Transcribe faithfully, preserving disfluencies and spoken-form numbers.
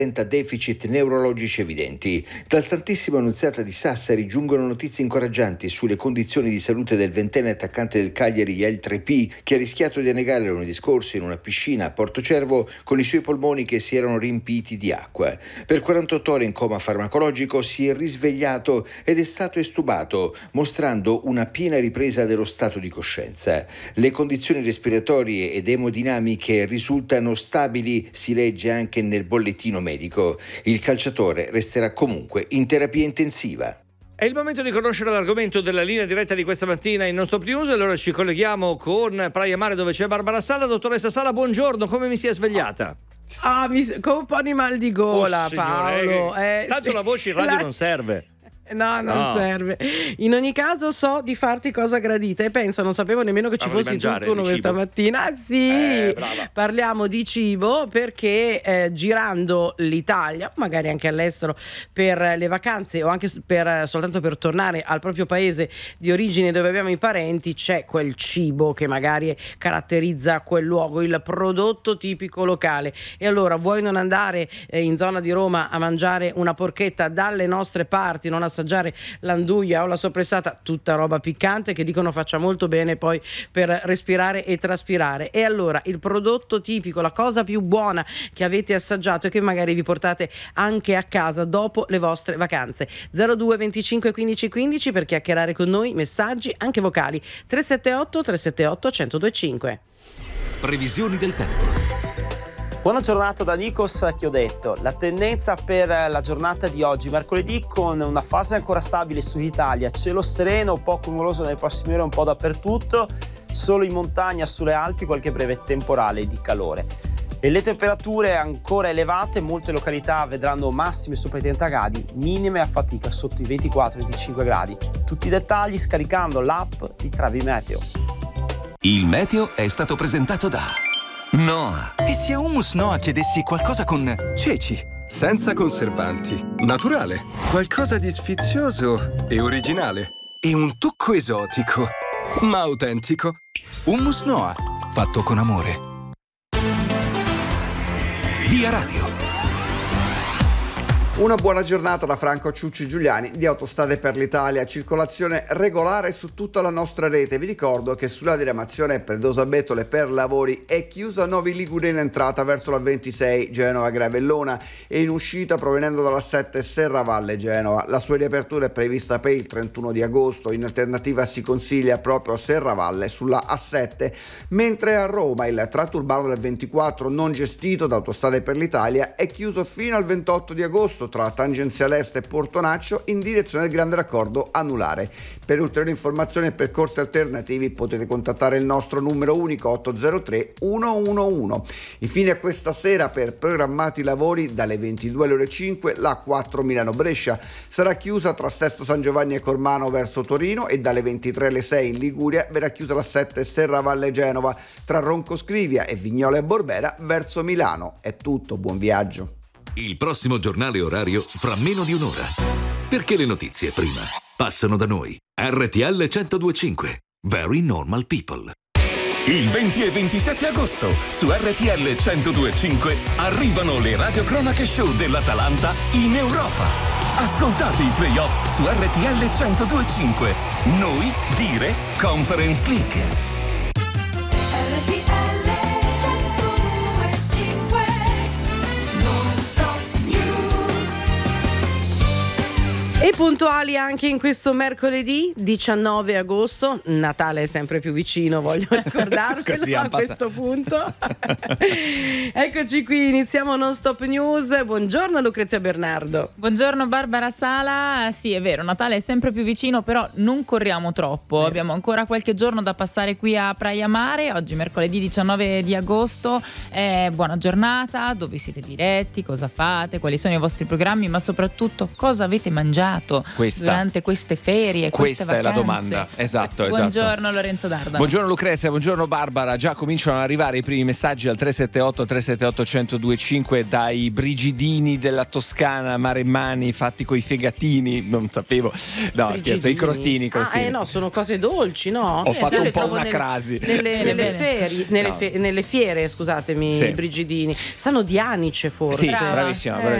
deficit neurologici evidenti. Dal Santissimo Annunziata di Sassari giungono notizie incoraggianti sulle condizioni di salute del ventenne attaccante del Cagliari El tre P, che ha rischiato di annegare lunedì scorso in una piscina a Portocervo con i suoi polmoni che si erano riempiti di acqua. Per quarantotto ore in coma farmacologico si è risvegliato ed è stato estubato, mostrando una piena ripresa dello stato di coscienza. Le condizioni respiratorie ed emodinamiche risultano stabili, si legge anche nel bollettino medico. medico. Il calciatore resterà comunque in terapia intensiva. È il momento di conoscere l'argomento della linea diretta di questa mattina in Non Stop News. Allora ci colleghiamo con Praia Mare, dove c'è Barbara Sala. Dottoressa Sala, buongiorno, come mi si è svegliata? Ah, mi, con un po' di mal di gola, oh, Paolo. Eh, Tanto sì, la voce in radio la... non serve. No, non no. serve. In ogni caso so di farti cosa gradita e pensa, non sapevo nemmeno che Stavo ci fossi mangiare, tu questa mattina. Ah, sì, eh, parliamo di cibo perché eh, girando l'Italia, magari anche all'estero per le vacanze o anche per, soltanto per tornare al proprio paese di origine dove abbiamo i parenti, c'è quel cibo che magari caratterizza quel luogo, il prodotto tipico locale. E allora vuoi non andare eh, in zona di Roma a mangiare una porchetta dalle nostre parti, non assaggiare l'anduia o la soppressata, tutta roba piccante che dicono faccia molto bene poi per respirare e traspirare. E allora il prodotto tipico, la cosa più buona che avete assaggiato e che magari vi portate anche a casa dopo le vostre vacanze. zero due venticinque quindici quindici per chiacchierare con noi, messaggi anche vocali tre sette otto tre sette otto uno zero due cinque. Previsioni del tempo. Buona giornata da Nikos Chiodetto. La tendenza per la giornata di oggi, mercoledì, con una fase ancora stabile su Italia, cielo sereno, poco nuvoloso nelle prossime ore un po' dappertutto, solo in montagna, sulle Alpi, qualche breve temporale di calore. E le temperature ancora elevate, molte località vedranno massime sopra i trenta gradi, minime a fatica sotto i ventiquattro venticinque gradi. Tutti i dettagli scaricando l'app di Travi Meteo. Il meteo è stato presentato da Noa. E se a Hummus Noa chiedessi qualcosa con ceci, senza conservanti, naturale, qualcosa di sfizioso e originale, e un tocco esotico, ma autentico? Hummus Noa, fatto con amore. Via Radio. Una buona giornata da Franco Ciucci Giuliani di Autostrade per l'Italia, circolazione regolare su tutta la nostra rete. Vi ricordo che sulla diramazione Predosa-Betole per lavori è chiusa Novi Ligure in entrata verso la ventisei Genova-Gravellona e in uscita provenendo dalla sette Serravalle Genova. La sua riapertura è prevista per il trentuno di agosto, in alternativa si consiglia proprio a Serravalle sulla A sette, mentre a Roma il tratto urbano del ventiquattro non gestito da Autostrade per l'Italia è chiuso fino al ventotto di agosto tra tangenziale est e Portonaccio in direzione del Grande Raccordo Anulare. Per ulteriori informazioni e percorsi alternativi potete contattare il nostro numero unico otto zero tre uno uno uno. Infine a questa sera per programmati lavori dalle ventidue alle ore cinque la quattro Milano-Brescia sarà chiusa tra Sesto San Giovanni e Cormano verso Torino e dalle ventitré alle sei in Liguria verrà chiusa la sette Serravalle Genova tra Roncoscrivia e Vignola e Borbera verso Milano. È tutto, buon viaggio. Il prossimo giornale orario fra meno di un'ora. Perché le notizie prima passano da noi. R T L centodue e cinque. Very Normal People. Il venti e ventisette agosto su R T L centodue e cinque arrivano le radiocronache show dell'Atalanta in Europa. Ascoltate i playoff su R T L centodue e cinque. Noi dire Conference League. E puntuali anche in questo mercoledì diciannove agosto, Natale è sempre più vicino, voglio ricordarvelo a questo punto. Eccoci qui, iniziamo Non Stop News. Buongiorno Lucrezia Bernardo. Buongiorno Barbara Sala. Sì, è vero, Natale è sempre più vicino, però non corriamo troppo. Sì. Abbiamo ancora qualche giorno da passare qui a Praia Mare. Oggi mercoledì diciannove di agosto. Eh, buona giornata, dove siete diretti, cosa fate, quali sono i vostri programmi, ma soprattutto cosa avete mangiato mangiato Questa. durante queste ferie, queste Questa è la vacanze? domanda. Esatto, esatto. Buongiorno Lorenzo Darda. Buongiorno Lucrezia, buongiorno Barbara. Già cominciano ad arrivare i primi messaggi al tre sette otto tre sette otto uno zero due cinque dai brigidini della Toscana maremmani fatti coi fegatini. Non sapevo. No, Frigidini. scherzo, i crostini, i crostini. Ah, eh no, sono cose dolci, no? Ho fatto Eh, un le po' trovo una nelle- crasi. Nelle, Sì, nelle bene. ferie, nelle, No. fe- nelle fiere, scusatemi, Sì. i brigidini. Sanno di anice forse. Sì, bravissima, Eh, bravissima.